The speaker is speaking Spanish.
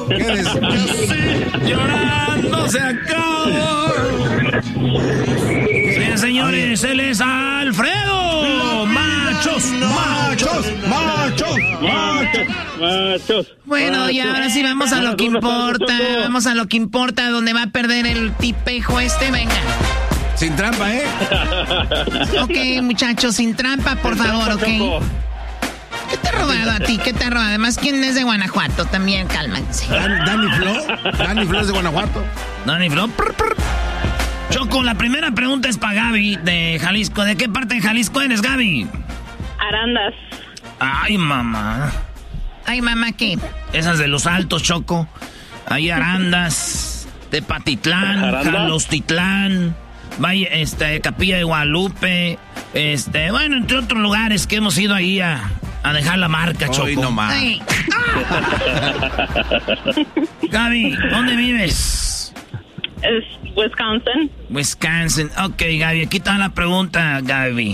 Llorando se acabó. Sí, señores, él es Alfredo. Machos. Bueno, y ahora sí vamos a lo que importa. Vamos a lo que importa, donde va a perder el tipejo este. Venga. Sin trampa, ¿eh? Ok, muchachos, sin trampa, por favor, ¿ok? ¿Qué te ha robado a ti? ¿Qué te ha robado? Además, ¿quién es de Guanajuato? También, cálmense. ¿Dani Flo? ¿Dani Flo es de Guanajuato? Dani Flo. Choco, la primera pregunta es para Gaby, de Jalisco. ¿De qué parte de Jalisco eres, Gaby? Arandas. Ay, mamá. Ay, mamá, ¿qué? Esas de los Altos, Choco. Ahí Arandas, Tepatitlán, Jalostitlán, Valle, Capilla de Guadalupe, bueno, entre otros lugares que hemos ido ahí a dejar la marca, Choco. Ay, no más. Gaby, ¿dónde vives? Es Wisconsin. Wisconsin. Ok, Gaby, aquí está la pregunta, Gaby.